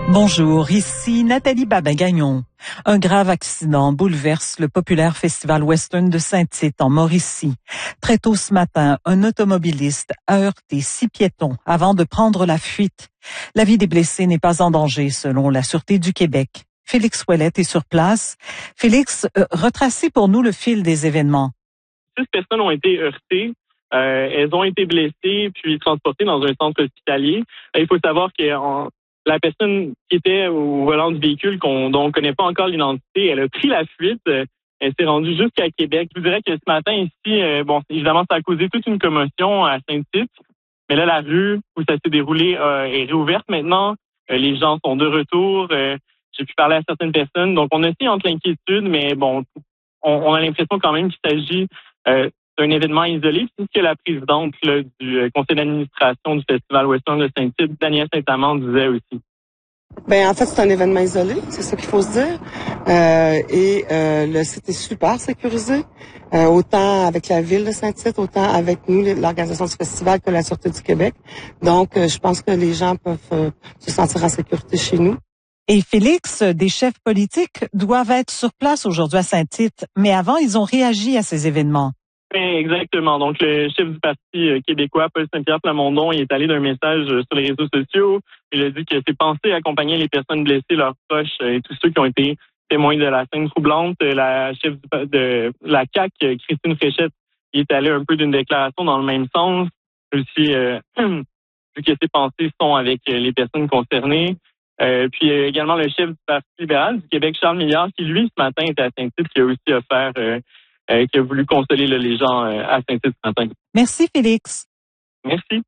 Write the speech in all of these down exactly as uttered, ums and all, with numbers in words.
Bonjour, ici Nathalie Babin-Gagnon. Un grave accident bouleverse le populaire festival western de Saint-Tite en Mauricie. Très tôt ce matin, un automobiliste a heurté six piétons avant de prendre la fuite. La vie des blessés n'est pas en danger selon la Sûreté du Québec. Félix Ouellette est sur place. Félix, euh, retracez pour nous le fil des événements. Six personnes ont été heurtées. Euh, elles ont été blessées puis transportées dans un centre hospitalier. Il faut savoir que en, la personne qui était au volant du véhicule, qu'on, dont on ne connaît pas encore l'identité, elle a pris la fuite. Elle s'est rendue jusqu'à Québec. Je vous dirais que ce matin ici, euh, bon, évidemment, ça a causé toute une commotion à Saint-Tite. Mais là, la rue où ça s'est déroulé euh, est réouverte maintenant. Euh, les gens sont de retour. Euh, j'ai pu parler à certaines personnes. Donc, on a aussi entre l'inquiétude, mais bon, on, on a l'impression quand même qu'il s'agit euh, d'un événement isolé. C'est ce que la présidente là, du conseil d'administration du Festival Western de Saint-Tite, Danielle Saint-Amand, disait aussi. Ben en fait, c'est un événement isolé, c'est ça qu'il faut se dire. Euh, et euh, le site est super sécurisé, euh, autant avec la ville de Saint-Tite, autant avec nous, l'organisation du festival, que la Sûreté du Québec. Donc, euh, je pense que les gens peuvent euh, se sentir en sécurité chez nous. Et Félix, des chefs politiques doivent être sur place aujourd'hui à Saint-Tite, mais avant, ils ont réagi à ces événements. Exactement. Donc, le chef du Parti québécois, Paul Saint-Pierre Plamondon, il est allé d'un message sur les réseaux sociaux. Il a dit que c'est pensé accompagner les personnes blessées, leurs proches et tous ceux qui ont été témoins de la scène troublante. La chef de la C A Q, Christine Fréchette, il est allé un peu d'une déclaration dans le même sens. Aussi, euh, vu que ces pensées sont avec les personnes concernées. Euh, puis euh, également le chef du Parti libéral du Québec, Charles Milliard, qui lui, ce matin, était à Saint-Tite, qui a aussi offert... Euh, Euh, qui a voulu consoler là, les gens euh, à Saint-Tite ce matin. Merci, Félix. Merci.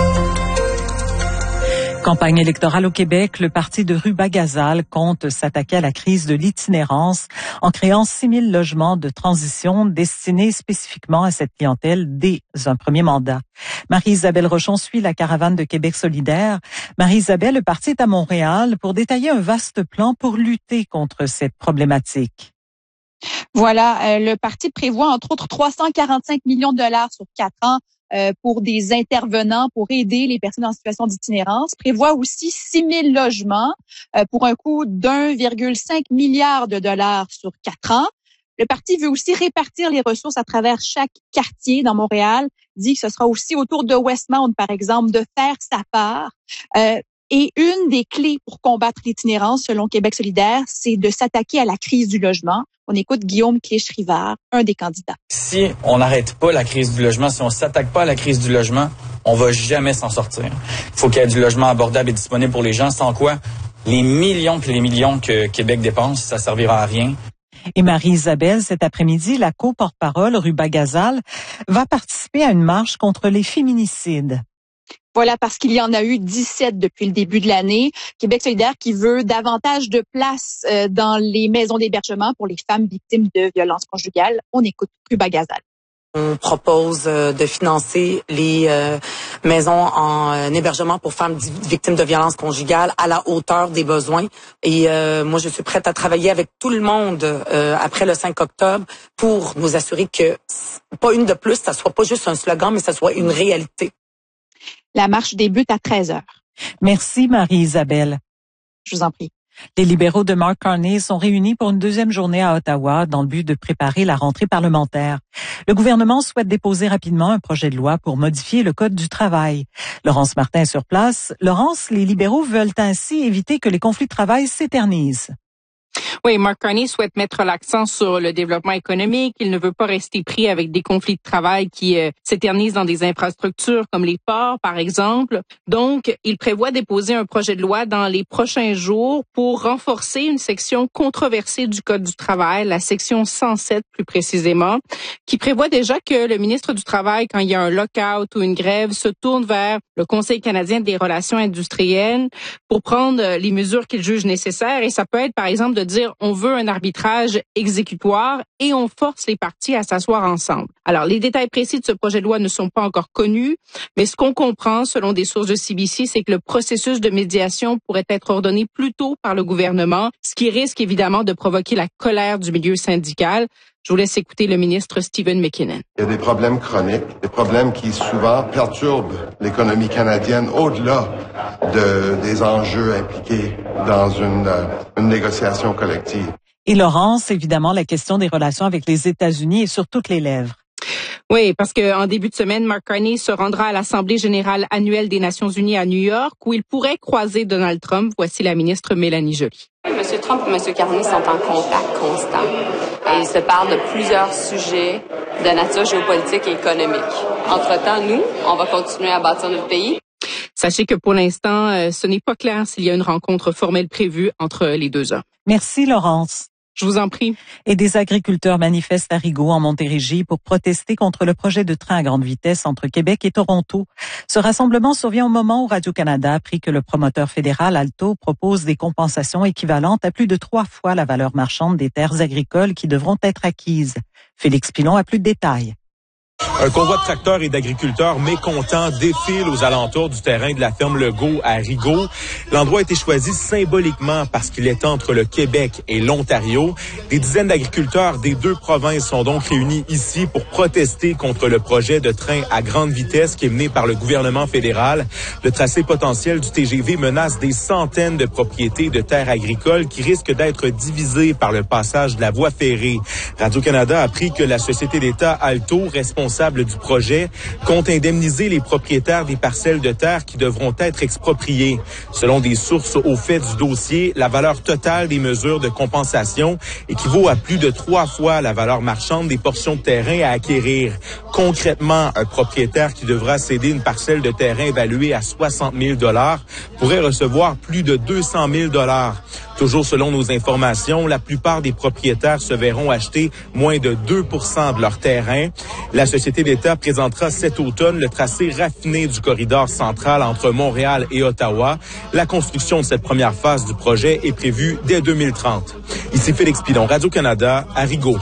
Campagne électorale au Québec, le parti de Rubas-Gazal compte s'attaquer à la crise de l'itinérance en créant six mille logements de transition destinés spécifiquement à cette clientèle dès un premier mandat. Marie-Isabelle Rochon suit la caravane de Québec solidaire. Marie-Isabelle, le parti est à Montréal pour détailler un vaste plan pour lutter contre cette problématique. Voilà, euh, le parti prévoit entre autres trois cent quarante-cinq millions de dollars sur quatre ans euh, pour des intervenants pour aider les personnes en situation d'itinérance. Prévoit aussi six mille logements euh, pour un coût d'un virgule cinq milliard de dollars sur quatre ans. Le parti veut aussi répartir les ressources à travers chaque quartier dans Montréal. Dit que ce sera aussi au tour de Westmount, par exemple, de faire sa part. Euh, Et une des clés pour combattre l'itinérance, selon Québec solidaire, c'est de s'attaquer à la crise du logement. On écoute Guillaume Clich-Rivard, un des candidats. Si on n'arrête pas la crise du logement, si on s'attaque pas à la crise du logement, on va jamais s'en sortir. Il faut qu'il y ait du logement abordable et disponible pour les gens, sans quoi les millions et les millions que Québec dépense, ça servira à rien. Et Marie-Isabelle, cet après-midi, la co-porte-parole Rubas-Gazal va participer à une marche contre les féminicides. Voilà, parce qu'il y en a eu dix-sept depuis le début de l'année. Québec solidaire qui veut davantage de place euh, dans les maisons d'hébergement pour les femmes victimes de violences conjugales. On écoute Rubas-Gazal. On propose euh, de financer les euh, maisons en euh, hébergement pour femmes victimes de violences conjugales à la hauteur des besoins. Et euh, moi, je suis prête à travailler avec tout le monde euh, après le cinq octobre pour nous assurer que pas une de plus, ça soit pas juste un slogan, mais ça soit une réalité. La marche débute à treize heures. Merci Marie-Isabelle. Je vous en prie. Les libéraux de Mark Carney sont réunis pour une deuxième journée à Ottawa dans le but de préparer la rentrée parlementaire. Le gouvernement souhaite déposer rapidement un projet de loi pour modifier le Code du travail. Laurence Martin est sur place. Laurence, les libéraux veulent ainsi éviter que les conflits de travail s'éternisent. Oui, Mark Carney souhaite mettre l'accent sur le développement économique. Il ne veut pas rester pris avec des conflits de travail qui euh, s'éternisent dans des infrastructures comme les ports, par exemple. Donc, il prévoit déposer un projet de loi dans les prochains jours pour renforcer une section controversée du Code du travail, la section cent sept plus précisément, qui prévoit déjà que le ministre du Travail, quand il y a un lockout ou une grève, se tourne vers le Conseil canadien des relations industrielles pour prendre les mesures qu'il juge nécessaires. Et ça peut être, par exemple, de dire on veut un arbitrage exécutoire et on force les parties à s'asseoir ensemble. Alors, les détails précis de ce projet de loi ne sont pas encore connus, mais ce qu'on comprend, selon des sources de C B C, c'est que le processus de médiation pourrait être ordonné plus tôt par le gouvernement, ce qui risque évidemment de provoquer la colère du milieu syndical. Je vous laisse écouter le ministre Stephen McKinnon. Il y a des problèmes chroniques, des problèmes qui souvent perturbent l'économie canadienne au-delà de, des enjeux impliqués dans une, une négociation collective. Et Laurence, évidemment, la question des relations avec les États-Unis est sur toutes les lèvres. Oui, parce que en début de semaine, Mark Carney se rendra à l'Assemblée générale annuelle des Nations unies à New York, où il pourrait croiser Donald Trump. Voici la ministre Mélanie Joly. M. Trump et M. Carney sont en contact constant. Et ils se parlent de plusieurs sujets de nature géopolitique et économique. Entre-temps, nous, on va continuer à bâtir notre pays. Sachez que pour l'instant, euh, ce n'est pas clair s'il y a une rencontre formelle prévue entre les deux hommes. Merci, Laurence. Je vous en prie. Et des agriculteurs manifestent à Rigaud, en Montérégie, pour protester contre le projet de train à grande vitesse entre Québec et Toronto. Ce rassemblement survient au moment où Radio-Canada a appris que le promoteur fédéral Alto propose des compensations équivalentes à plus de trois fois la valeur marchande des terres agricoles qui devront être acquises. Félix Pilon a plus de détails. Un convoi de tracteurs et d'agriculteurs mécontents défile aux alentours du terrain de la ferme Legault à Rigaud. L'endroit a été choisi symboliquement parce qu'il est entre le Québec et l'Ontario. Des dizaines d'agriculteurs des deux provinces sont donc réunis ici pour protester contre le projet de train à grande vitesse qui est mené par le gouvernement fédéral. Le tracé potentiel du T G V menace des centaines de propriétés de terres agricoles qui risquent d'être divisées par le passage de la voie ferrée. Radio-Canada a appris que la société d'État Alto, responsable du projet, compte indemniser les propriétaires des parcelles de terre qui devront être expropriées. Selon des sources au fait du dossier, la valeur totale des mesures de compensation équivaut à plus de trois fois la valeur marchande des portions de terrain à acquérir. Concrètement, un propriétaire qui devra céder une parcelle de terrain évaluée à soixante mille dollars pourrait recevoir plus de deux cent mille dollars. Toujours selon nos informations, la plupart des propriétaires se verront acheter moins de deux pour cent de leur terrain. La Société d'État présentera cet automne le tracé raffiné du corridor central entre Montréal et Ottawa. La construction de cette première phase du projet est prévue dès deux mille trente. Ici Félix Pilon, Radio-Canada, à Rigaud.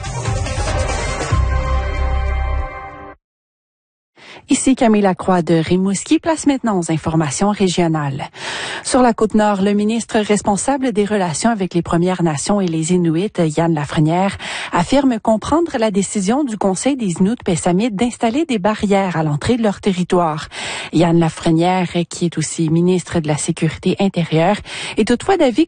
Ici Camille Lacroix de Rimouski, place maintenant aux informations régionales. Sur la Côte-Nord, le ministre responsable des relations avec les Premières Nations et les Inuits, Yann Lafrenière, affirme comprendre la décision du Conseil des Inuits Pessamit d'installer des barrières à l'entrée de leur territoire. Yann Lafrenière, qui est aussi ministre de la Sécurité intérieure, est toutefois d'avis